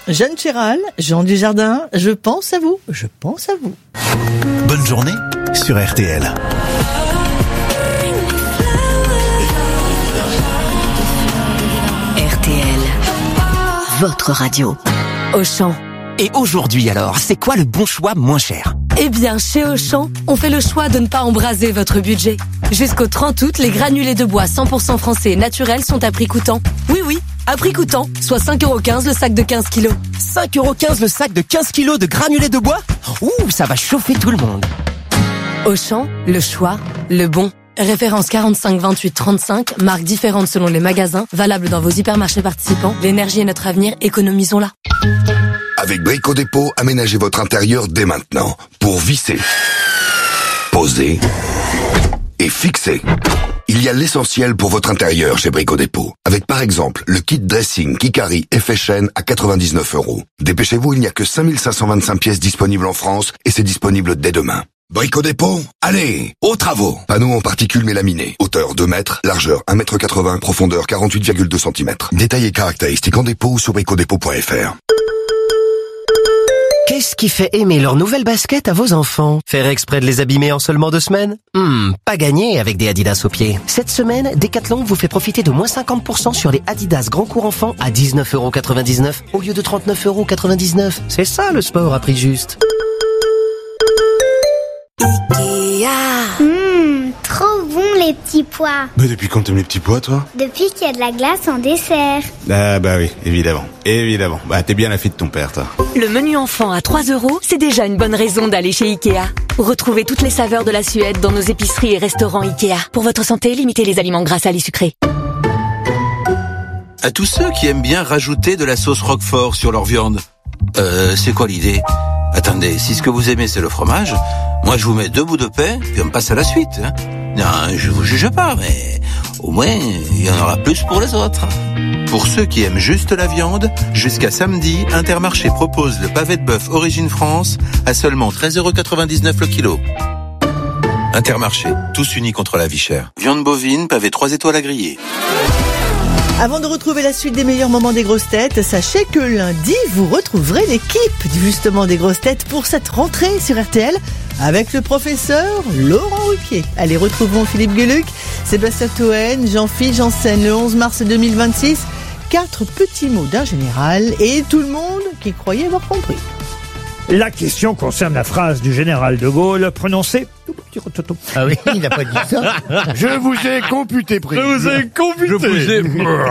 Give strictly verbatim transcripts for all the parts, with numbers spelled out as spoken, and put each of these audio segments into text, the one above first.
Jeanne Chéral, Jean Dujardin, je pense à vous, je pense à vous. Bonne journée sur R T L. R T L, votre radio. Auchan. Et aujourd'hui alors, c'est quoi le bon choix moins cher ? Eh bien, chez Auchan, on fait le choix de ne pas embraser votre budget. Jusqu'au trente août, les granulés de bois cent pour cent français et naturels sont à prix coûtant. Oui, oui, à prix coûtant, soit cinq euros quinze le sac de quinze kilos. cinq euros quinze le sac de quinze kilos de granulés de bois ? Ouh, ça va chauffer tout le monde. Auchan, le choix, le bon. Référence quarante-cinq vingt-huit trente-cinq, marques différentes selon les magasins, valable dans vos hypermarchés participants. L'énergie est notre avenir, économisons-la. Avec Brico Dépôt, aménagez votre intérieur dès maintenant pour visser, poser et fixer. Il y a l'essentiel pour votre intérieur chez Brico Dépôt. Avec par exemple le kit dressing Kikari effet chaîne à quatre-vingt-dix-neuf euros. Dépêchez-vous, il n'y a que cinq mille cinq cent vingt-cinq pièces disponibles en France et c'est disponible dès demain. Brico Dépôt, allez, aux travaux. Panneaux en particules mélaminées. Hauteur deux mètres, largeur un mètre quatre-vingts, profondeur quarante-huit virgule deux centimètres. Détails et caractéristiques en dépôt ou sur bricodépôt point f r. Qu'est-ce qui fait aimer leur nouvelle basket à vos enfants ? Faire exprès de les abîmer en seulement deux semaines ? Hmm, pas gagné avec des Adidas aux pieds. Cette semaine, Decathlon vous fait profiter de moins cinquante pour cent sur les Adidas Grand Cours Enfants à dix-neuf euros quatre-vingt-dix-neuf au lieu de trente-neuf euros quatre-vingt-dix-neuf. C'est ça le sport à prix juste. Ikea. Mmh, trop bon les petits pois. Bah depuis quand t'aimes les petits pois, toi ? Depuis qu'il y a de la glace en dessert. Ah bah oui, évidemment, évidemment. Bah t'es bien la fille de ton père, toi. Le menu enfant à trois euros, c'est déjà une bonne raison d'aller chez Ikea. Retrouvez toutes les saveurs de la Suède dans nos épiceries et restaurants Ikea. Pour votre santé, limitez les aliments gras, salés, sucrés. À tous ceux qui aiment bien rajouter de la sauce Roquefort sur leur viande, euh, c'est quoi l'idée ? Attendez, si ce que vous aimez c'est le fromage, moi je vous mets deux bouts de pain, puis on passe à la suite. Hein. Non, je vous juge pas, mais au moins il y en aura plus pour les autres. Pour ceux qui aiment juste la viande, jusqu'à samedi, Intermarché propose le pavé de bœuf Origine France à seulement treize euros quatre-vingt-dix-neuf le kilo. Intermarché, tous unis contre la vie chère. Viande bovine, pavé trois étoiles à griller. Avant de retrouver la suite des meilleurs moments des grosses têtes, sachez que lundi, vous retrouverez l'équipe justement des grosses têtes pour cette rentrée sur R T L avec le professeur Laurent Ruquier. Allez, retrouvons Philippe Gueluc, Sébastien Toen, Jean-Philippe Janssen le onze mars deux mille vingt-six. Quatre petits mots d'un général et tout le monde qui croyait avoir compris. La question concerne la phrase du général de Gaulle prononcée. Ah oui, il n'a pas dit ça. Je vous ai computé, président. Je vous ai computé. Je vous ai...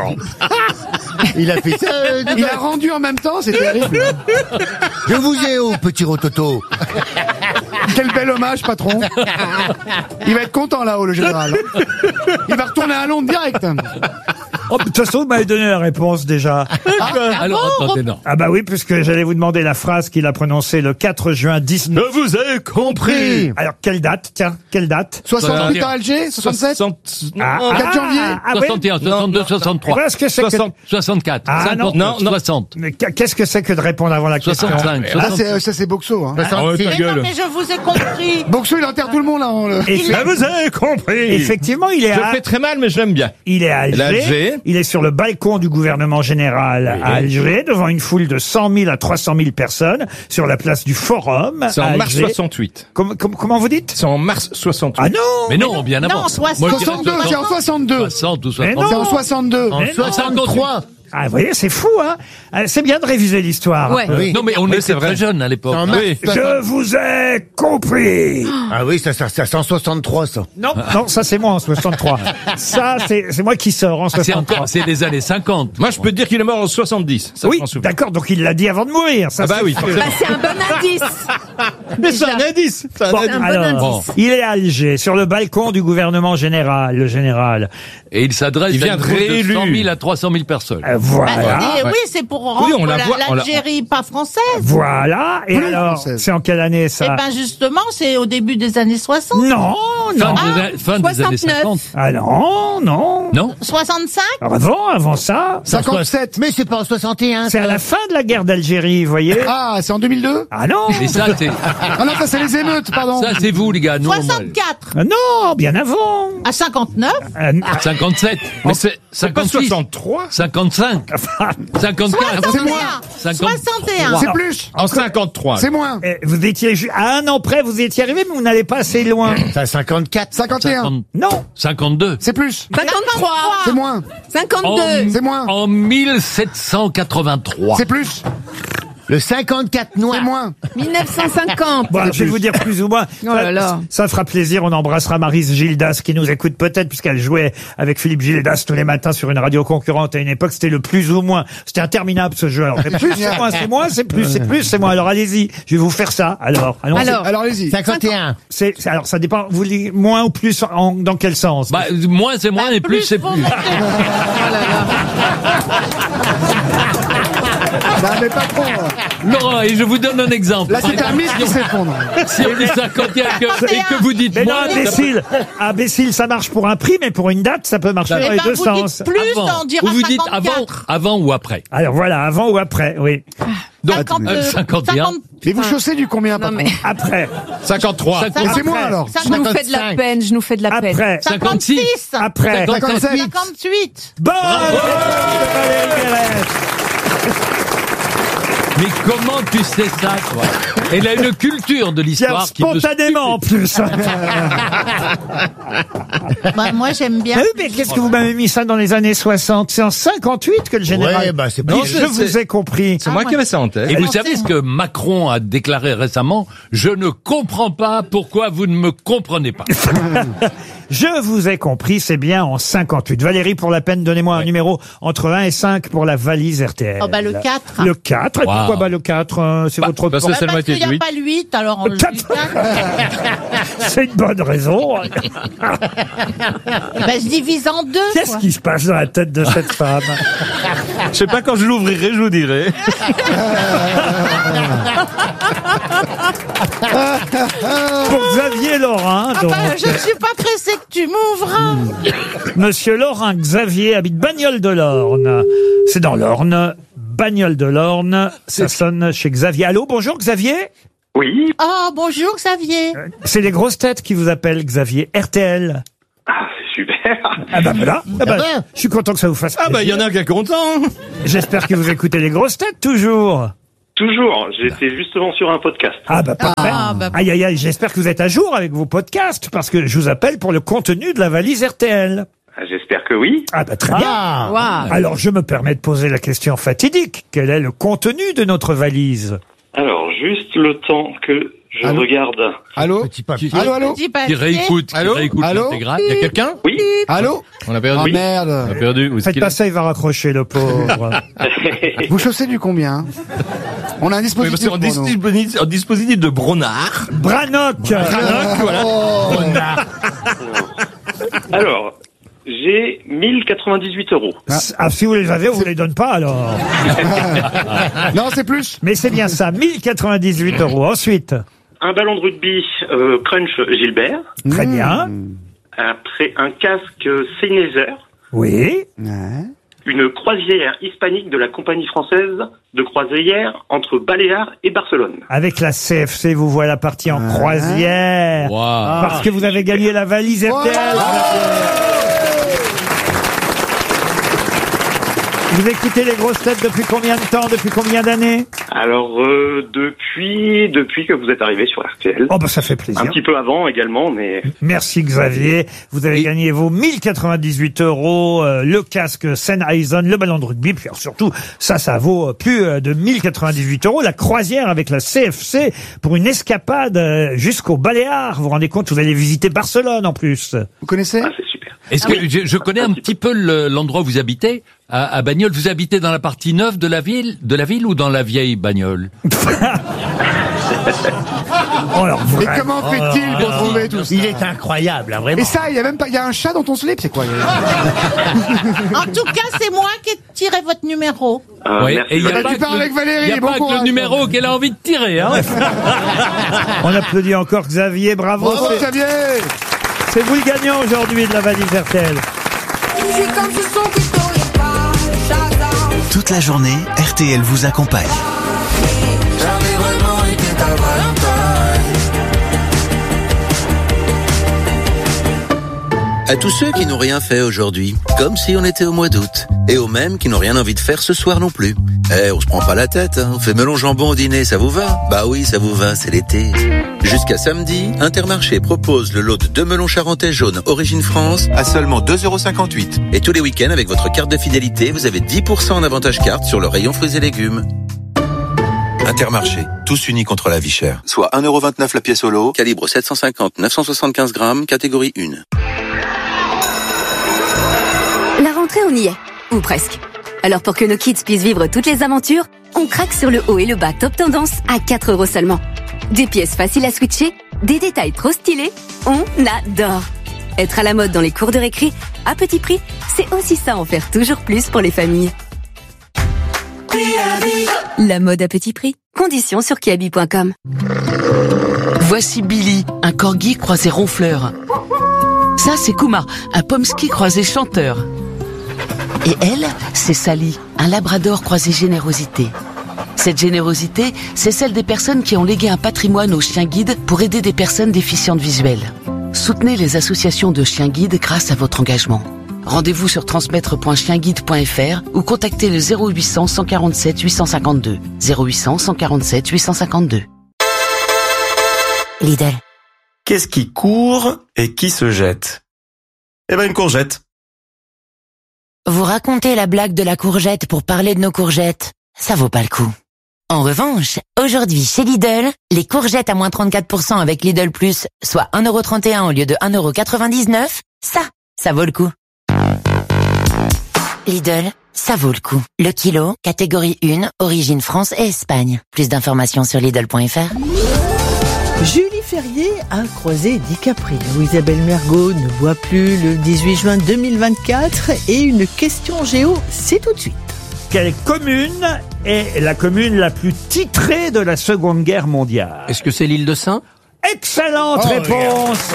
Il a fait ça. Euh, il a rendu en même temps, c'est terrible. Je vous ai au petit rototo. Quel bel hommage, patron. Il va être content là-haut, le général. Il va retourner à Londres direct. Oh, de toute façon, vous m'avez donné la réponse déjà. Ah, alors, attendez, non. Ah bah oui, puisque j'allais vous demander la phrase qu'il a prononcée le quatre juin dix-neuf. Je vous ai compris. Alors, quelle date? Tiens, quelle date? soixante-huit à Alger? soixante-sept? Ah, quatre janvier? Ah, soixante et un, soixante-deux, soixante-trois. Qu'est-ce que c'est que... soixante-quatre. Ah, non, non, soixante. Mais qu'est-ce que c'est que de répondre avant la question? soixante-cinq. Ah, c'est, ça c'est Boxo, hein. Ah, oh, ta gueule. Non, mais je vous ai compris. Boxo, il enterre tout le monde, là. On le... Effe... Je vous ai compris. Effectivement, il est Je à... fais très mal, mais je l'aime bien. Il est à Alger. Alger. Il est sur le balcon du gouvernement général oui. à Alger, devant une foule de cent mille à trois cent mille personnes, sur la place du Forum. C'est en mars soixante-huit. Com- com- comment vous dites? C'est en mars soixante-huit. Ah non! Mais non, bien avant. Non, soixante. Moi, je dirais soixante-deux, c'est en soixante-deux. soixante ou Mais soixante. C'est en soixante-deux. En soixante-trois. Ah, vous voyez, c'est fou, hein? Euh, C'est bien de réviser l'histoire. Ouais. Oui. Non, mais on Oui, était c'est vrai. très jeunes à l'époque. En Oui. Je vous ai compris! Ah oui, ça, ça, ça, c'est en soixante-trois, ça. Non, non, ça c'est moi en soixante-trois. Ça, c'est c'est moi qui sors en Ah, c'est soixante-trois. encore, c'est des années cinquante. Moi, je peux te dire qu'il est mort en soixante-dix. Ça, Oui, je m'en souviens. d'accord, donc il l'a dit avant de mourir. Ça, Ah bah c'est oui, sûr. forcément. Bah, c'est un bon indice. Mais c'est un indice. C'est un Bon, indice. un bon alors, indice. il est à Alger, sur le balcon du gouvernement général, le général. Et il s'adresse Il à vient une de foule de réélu. cent mille à trois cent mille personnes. Euh, Bah, voilà. c'est- ouais. Oui, c'est pour rendre Oui, on la la- voit, on la- l'Algérie pas française. Voilà. Et Plus alors, française. c'est en quelle année Eh ça? ben justement, c'est au début des années soixante. Non, non. Fin, des, Ah, fin des années soixante-neuf. cinquante. Ah non, non. Non. soixante-cinq. Avant, avant ça. cinquante-sept. Mais c'est pas en soixante et un. C'est à la fin de la guerre d'Algérie, vous voyez. Ah, c'est en deux mille deux. Ah non. Et ça, c'est, Ah non, ça c'est les émeutes, pardon. ça, c'est vous, les gars. Nous, on- soixante-quatre. Ah non, bien avant. À cinquante-neuf. Euh, cinquante-sept. Mais c'est cinquante-six. soixante-trois. cinquante-cinq. cinquante-quatre. C'est moins. soixante et un. C'est plus. En cinquante-trois. C'est moins. Eh, Vous étiez ju- à un an près, vous y étiez arrivé, mais vous n'allez pas assez loin. C'est cinquante-quatre. cinquante et un. Non. cinquante-deux. C'est plus. cinquante-trois. C'est moins. cinquante-deux. C'est moins. En mille sept cent quatre-vingt-trois. C'est plus. Le cinquante-quatre C'est noir. moins. mille neuf cent cinquante. Bon, je vais vous dire plus ou moins. Oh là là. Ça, ça fera plaisir. On embrassera Maryse Gildas qui nous écoute peut-être puisqu'elle jouait avec Philippe Gildas tous les matins sur une radio concurrente à une époque. C'était le plus ou moins. C'était interminable ce jeu. Alors, c'est plus, c'est moins, c'est moins, c'est plus, c'est plus, c'est moins. Alors allez-y. Je vais vous faire ça. Alors, allons. Alors. Alors allez-y. cinquante et un. C'est, c'est- alors ça dépend. Vous dites moins ou plus en, dans quel sens? Bah, moins c'est moins et plus c'est plus. faut monter. Non, mais pas trop. Laurent, et je vous donne un exemple. Là, c'est un mythe qui s'effondre. Si on dit cinquante et un que- et que vous dites Mais non, moins, ça peut- imbécile. Imbécile, ça marche pour un prix, mais pour une date, ça peut marcher Eh dans Eh les ben, deux vous sens. dites plus, avant. on dira Ou vous dites avant, cinquante-quatre. avant ou après. Alors voilà, avant ou après, oui. Donc, cinquante-deux. euh, cinquante et un. cinquante- Mais vous chaussez du combien, Non patron? mais Après. cinquante-trois. Et c'est moins alors. je nous fais de la peine, je nous fais de la peine. Après. cinquante-six. cinquante-six. Après. cinquante-sept. cinquante-huit. Bonne réponse de Valérie Mérès. Mais comment tu sais ça, toi? Elle a une culture de Tiens, l'histoire qui me spontanément en plus. Bah, moi, j'aime bien. Ah oui, mais qu'est-ce que vous m'avez mis ça dans les années soixante? C'est en cinquante-huit que le général. Ouais, bah, c'est dit, pas- je vous ai compris. C'est moi qui avais ça en tête. Et vous Alors, savez c'est ce moi. que Macron a déclaré récemment? Je ne comprends pas pourquoi vous ne me comprenez pas. Je vous ai compris, c'est bien en cinquante-huit. Valérie, pour la peine, donnez-moi un numéro entre un et cinq pour la valise R T L. Oh, bah, le quatre. Le quatre. Et Wow. pourquoi bah, le quatre? euh, C'est votre parce porte- que c'est le Parce moitié qu'il de n'y a huit. pas le huit, alors on le dit Quatre. quatre. C'est une bonne raison. Bah, je divise en deux. Qu'est-ce quoi. qui se passe dans la tête de cette femme? Je sais pas, quand je l'ouvrirai, je vous dirai. Pour Xavier Laurin, Ah donc. bah, je ne suis pas pressée que tu m'ouvres. Monsieur Laurin Xavier habite Bagnoles de l'Orne. C'est dans l'Orne. Bagnoles de l'Orne. Ça sonne chez Xavier. Allô, bonjour Xavier. Oui. Oh, bonjour Xavier. C'est les grosses têtes qui vous appellent Xavier. R T L. Ah, c'est super. Ah bah voilà. Ah bah, je suis content que ça vous fasse plaisir. Ah bah, il y en a qui est content. J'espère que vous écoutez les grosses têtes toujours. Toujours. J'étais justement sur un podcast. Ah bah parfait. Ah, bah, Aïe aïe aïe, j'espère que vous êtes à jour avec vos podcasts parce que je vous appelle pour le contenu de la valise R T L. Ah, j'espère que oui. Ah bah très bien. Ah. Waouh. Alors je me permets de poser la question fatidique. Quel est le contenu de notre valise? Alors, juste le temps que je Allô regarde. Allô? Petit papier. Allô, allô? Petit Qui papier. réécoute, qui Allô réécoute Allô l'intégrale. Il y a quelqu'un? Oui. Allô? On a Ah perdu. On a merde. perdu. Où est-ce Faites qu'il pas est ça, il va raccrocher le pauvre. Vous chaussez du combien? On a un Oui, parce dispositif qu'en pour nous. dispositif, en dispositif de Bronard. Branoc. voilà. Alors, j'ai mille quatre-vingt-dix-huit euros. Ah, si vous les avez, on vous les donne pas alors. Non, c'est plus. Mais c'est bien ça, mille quatre-vingt-dix-huit euros. Ensuite, Un ballon de rugby euh, Crunch Gilbert. très bien. Après, un casque Sennheiser. Oui. Ouais. Une croisière hispanique de la compagnie française de croisière entre Baléares et Barcelone. Avec la C F C, vous voilà parti en croisière. Wow. Parce que vous avez gagné la valise R T L. Vous écoutez les grosses têtes depuis combien de temps? Depuis combien d'années? Alors, euh, depuis depuis que vous êtes arrivé sur R T L. Oh bah ça fait plaisir. Un petit peu avant également, mais... Merci Xavier. Vous avez gagné vos mille quatre-vingt-dix-huit euros, euh, le casque Sennheiser, le ballon de rugby, puis alors, surtout, ça, ça vaut euh, plus euh, de mille quatre-vingt-dix-huit euros. La croisière avec la C F C pour une escapade euh, jusqu'au Baléares. Vous vous rendez compte, vous allez visiter Barcelone en plus. Vous connaissez? Ah, c'est super. Est-ce que je, je connais un petit peu le- l'endroit où vous habitez à, à Bagnoles. Vous habitez dans la partie neuve de la ville, de la ville ou dans la vieille Bagnole? Oh, alors, Mais comment fait-il pour trouver tout ça? Il est incroyable, hein, vraiment. Et ça, il y a même pas, il y a un chat dans ton slip, c'est quoi? En tout cas, c'est moi qui ai tiré votre numéro. Ah, Oui, merci. et il y a Bah, pas tu que parles le- avec Valérie, il y a bon pas que le courage. numéro qu'elle a envie de tirer, hein. On applaudit encore Xavier, bravo. Bravo, C'est- Xavier! C'est vous le gagnant aujourd'hui de la valise R T L. Toute la journée, R T L vous accompagne. À tous ceux qui n'ont rien fait aujourd'hui, comme si on était au mois d'août. Et aux mêmes qui n'ont rien envie de faire ce soir non plus. Eh, on se prend pas la tête, hein. On fait melon jambon au dîner, ça vous va? Bah oui, ça vous va, c'est l'été. Jusqu'à samedi, Intermarché propose le lot de deux melons charentais jaunes Origine France à seulement deux euros cinquante-huit. Et tous les week-ends, avec votre carte de fidélité, vous avez dix pour cent en avantage carte sur le rayon fruits et légumes. Intermarché, tous unis contre la vie chère. Soit un euro vingt-neuf la pièce au lot, calibre sept cent cinquante neuf cent soixante-quinze grammes, catégorie un. La rentrée, on y est. Ou presque. Alors pour que nos kids puissent vivre toutes les aventures, on craque sur le haut et le bas top tendance à quatre euros seulement. Des pièces faciles à switcher, des détails trop stylés, on adore. Être à la mode dans les cours de récré, à petit prix, c'est aussi ça en faire toujours plus pour les familles. La mode à petit prix. Conditions sur kiabi point com. Voici Billy, un corgi croisé ronfleur. Ça, c'est Kuma, un pomsky croisé chanteur. Et elle, c'est Sally, un labrador croisé générosité. Cette générosité, c'est celle des personnes qui ont légué un patrimoine aux chiens guides pour aider des personnes déficientes visuelles. Soutenez les associations de chiens guides grâce à votre engagement. Rendez-vous sur transmettre point chien guide point f r ou contactez le zéro huit cents cent quarante-sept huit cent cinquante-deux. zéro huit cents cent quarante-sept huit cent cinquante-deux. Lidl. Qu'est-ce qui court et qui se jette? Eh ben une courgette. Vous racontez la blague de la courgette pour parler de nos courgettes. Ça vaut pas le coup. En revanche, aujourd'hui chez Lidl, les courgettes à moins trente-quatre pour cent avec Lidl Plus, soit un euro trente et un au lieu de un euro quatre-vingt-dix-neuf, ça, ça vaut le coup. Lidl, ça vaut le coup. Le kilo, catégorie un, origine France et Espagne. Plus d'informations sur Lidl point f r. Julie Ferrier a croisé DiCaprio. Isabelle Mergo ne boit plus le dix-huit juin deux mille vingt-quatre. Et une question géo, c'est tout de suite. Quelle commune est la commune la plus titrée de la Seconde Guerre mondiale? Est-ce que c'est l'île de Saint? Excellente Oh, réponse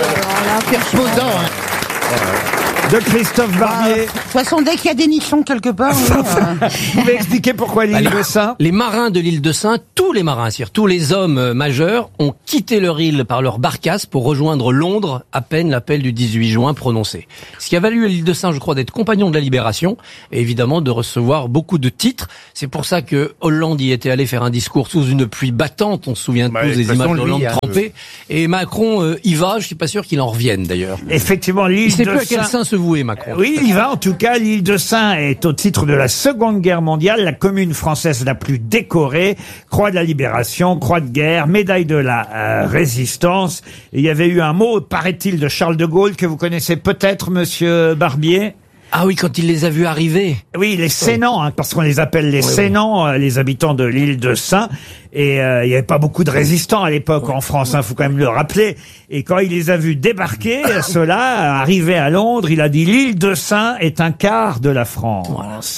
de Christophe Barbier. De toute façon, dès qu'il y a des nichons quelque part... euh, Vous pouvez expliquer pourquoi l'île Bah, de Saint? Les marins de l'île de Saint, tous les marins, c'est-à-dire tous les hommes euh, majeurs, ont quitté leur île par leur barcasse pour rejoindre Londres à peine l'appel du dix-huit juin prononcé. Ce qui a valu à l'île de Saint, je crois, d'être compagnon de la Libération et évidemment de recevoir beaucoup de titres. C'est pour ça que Hollande y était allé faire un discours sous une pluie battante. On se souvient Bah, tous de des toute images façon, d'Hollande lui, hein, trempées. Et Macron euh, y va, je suis pas sûr qu'il en revienne d'ailleurs. Effectivement, l'île Il sait de plus à quel Saint- saint se vouer, Macron. Oui, il y va. En tout cas, l'île de Saint est au titre de la Seconde Guerre mondiale la commune française la plus décorée. Croix de la Libération, Croix de guerre, médaille de la euh, Résistance. Et il y avait eu un mot, paraît-il, de Charles de Gaulle que vous connaissez peut-être, monsieur Barbier. Ah oui, quand il les a vus arriver. Oui, les Sénans, hein, parce qu'on les appelle les Oui, oui. Sénans, euh, les habitants de l'île de Saint. Et euh, il n'y avait pas beaucoup de résistants à l'époque en France, il faut quand même le rappeler. Et quand il les a vus débarquer, ceux-là, arriver à Londres, il a dit « L'île de Saint est un quart de la France. »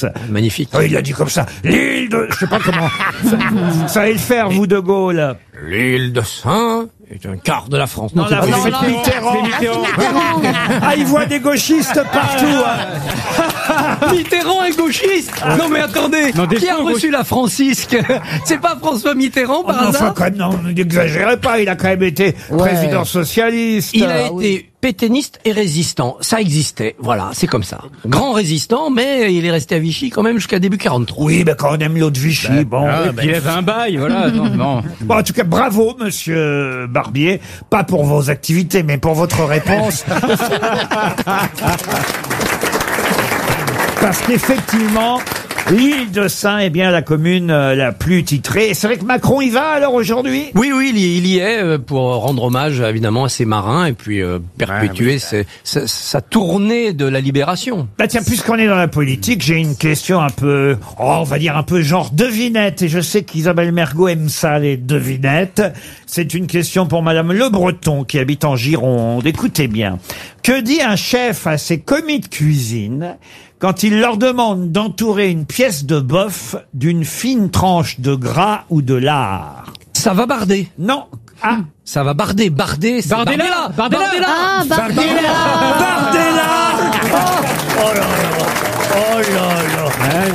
Magnifique. Oh, il a dit comme ça. L'île de... Je sais pas comment... ça, vous savez le faire, vous, de Gaulle. L'île de Saint est un quart de la France. Non, là, c'est vous pas- faites Mitterrand. C'est Mitterrand. Ah, il voit des gauchistes partout. hein. Mitterrand est gauchiste. Non mais attendez, Non, des qui a faux reçu la Francisque? C'est pas François Mitterrand Oh, par non, enfin, hasard? quand même, non, n'exagérez pas, il a quand même été président socialiste. Il a Ah, été oui. pétainiste et résistant. Ça existait. Voilà, c'est comme ça. Grand résistant, mais il est resté à Vichy quand même jusqu'à début quarante-trois. Oui, ben quand on aime l'autre Vichy, bon. ah, bah, il avait un bail, voilà. Non, non. Bon, en tout cas, bravo, monsieur Barbier. Pas pour vos activités, mais pour votre réponse. Parce qu'effectivement, l'île de Saint est bien la commune euh, la plus titrée. Et c'est vrai que Macron y va alors aujourd'hui? Oui, oui, il y, il y est euh, pour rendre hommage évidemment à ses marins et puis euh, perpétuer ses- sa, sa tournée de la libération. Bah tiens, puisqu'on est dans la politique, j'ai une question un peu, oh, on va dire un peu genre devinette. Et je sais qu'Isabelle Mergo aime ça, les devinettes. C'est une question pour Madame Le Breton, qui habite en Gironde. Écoutez bien. Que dit un chef à ses commis de cuisine quand il leur demande d'entourer une pièce de bœuf d'une fine tranche de gras ou de lard? Ça va barder. Non. Ah. Ça va barder, barder, c'est Bardella, Bardella, Bardella. Bardella. Ah, Bardella. Bardella. Oh là là. Oh là là.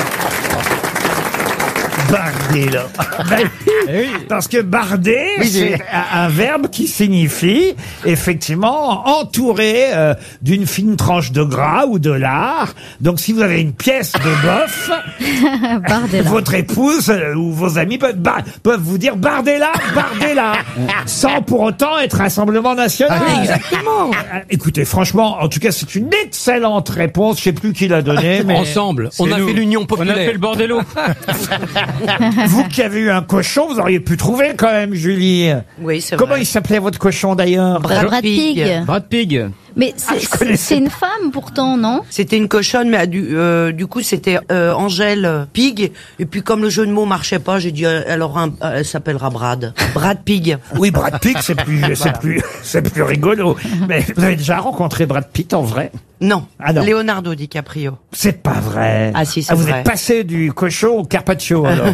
Barder, là. Ben, parce que barder, Oui, c'est j'ai- un, un verbe qui signifie, effectivement, entourer euh, d'une fine tranche de gras ou de lard. Donc, si vous avez une pièce de bœuf, Bardez-la. votre épouse euh, ou vos amis peuvent, ba- peuvent vous dire bardez-la, bardez-la, sans pour autant être Rassemblement National. Ah, exactement. Euh, Écoutez, franchement, en tout cas, c'est une excellente réponse. Je sais plus qui l'a donnée, mais Ensemble, on a fait l'union populaire. On a fait le bordello. vous qui avez eu un cochon, vous auriez pu trouver quand même, Julie. Oui, c'est Comment vrai. il s'appelait votre cochon d'ailleurs? Brad, Brad Pig. Brad Pig. Mais c'est je connaissais c'est une femme pourtant, non? C'était une cochonne, mais du, euh, du coup, c'était euh, Angèle Pig. Et puis, comme le jeu de mots marchait pas, j'ai dit, euh, elle, aura un- euh, elle s'appellera Brad. Brad Pig. Oui, Brad Pitt, c'est plus, c'est plus, c'est plus rigolo. Mais vous avez déjà rencontré Brad Pitt en vrai? Non. Ah non. Leonardo DiCaprio. C'est pas vrai. Ah si, c'est vous vrai. êtes passé du cochon au carpaccio alors.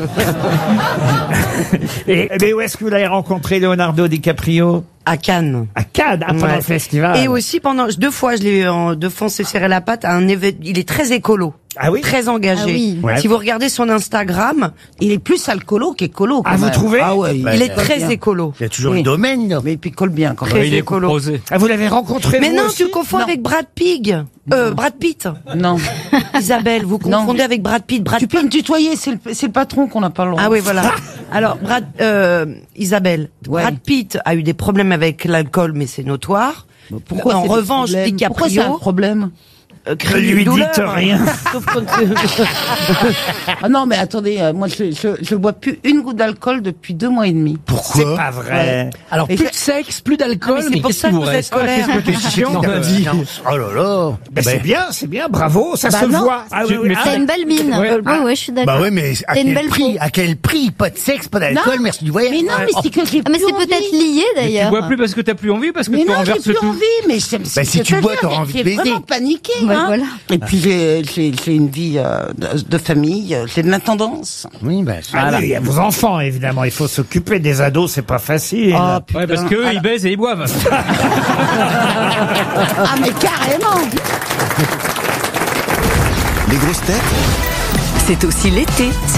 Et mais où est-ce que vous l'avez rencontré, Leonardo DiCaprio? À Cannes. À Cannes, ah, pendant Ouais. le festival. Et aussi pendant deux fois, je l'ai eu en deux fois, on s'est serré la patte à un événement. Il est très écolo. Ah oui? Très engagé. Ah oui. Ouais. Si vous regardez son Instagram, Il est plus alcoolo qu'écolo. Ah, vous trouvez? Ah ouais, il est très écolo. Il y a toujours Oui. un domaine, là. Mais puis il colle bien quand même. Très Il est écolo. composé. Ah, vous l'avez rencontré Mais vous non, aussi? tu confonds Non. avec Brad Pig. Euh, Brad Pitt. Non. Isabelle, vous Non. confondez avec Brad Pitt. Brad Tu Pitt. peux me tutoyer, c'est le, c'est le patron qu'on n'a pas le droit. Ah oui, voilà. Alors, Brad, euh, Isabelle, Ouais. Brad Pitt a eu des problèmes avec l'alcool, mais c'est notoire. Pourquoi En c'est des revanche, problèmes Pourquoi c'est un DiCaprio problème euh, Ne crée lui une douleur. dites rien. Sauf quand- Ah non, mais attendez, euh, moi je, je, je bois plus une goutte d'alcool depuis deux mois et demi. C'est pas vrai. Alors, Et plus fait- de sexe, plus d'alcool, Ah, mais c'est mais pour qu'est-ce ça qui que vous vous êtes reste colère. Ah, qu'est-ce que t'es chiant, on a dit. Oh là là. Ben, c'est bien, c'est bien, bravo, ça Bah se non. voit. Ah, oui, oui, ah, T'as une belle mine. Ouais. Ouais, ouais, je suis d'accord. Bah ouais, mais à T'as une quel belle prix? peau. À quel prix? Pas de sexe, pas d'alcool, Non. merci du voyage. Mais non, mais c'est que j'ai Ah, mais plus c'est envie. peut-être lié Tu d'ailleurs. bois plus parce que t'as plus envie, parce que Mais tu non, j'ai renverses plus tout. envie, mais c'est Bah, si tu c'est-à-dire, bois, t'auras envie de j'ai baiser. vraiment paniqué, Ouais, hein. voilà. Et puis j'ai j'ai j'ai une vie euh, de, de famille, euh, j'ai de l'intendance. Oui, bah, Ah oui, il y a vos enfants, évidemment. Il faut s'occuper des ados, c'est pas facile. Oh, putain. Ouais, parce qu'eux, ils baisent et ils boivent. Ah mais carrément. Les grosses têtes C'est aussi l'été sur